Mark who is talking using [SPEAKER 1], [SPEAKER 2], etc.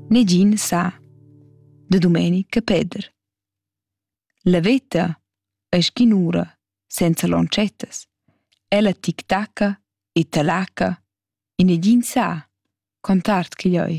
[SPEAKER 1] Negin sa, da Domenica Peder. La veta ei schinura senza loncettas. Ella tic-tacca e talaca e negin sa quant'art ch'igl ei.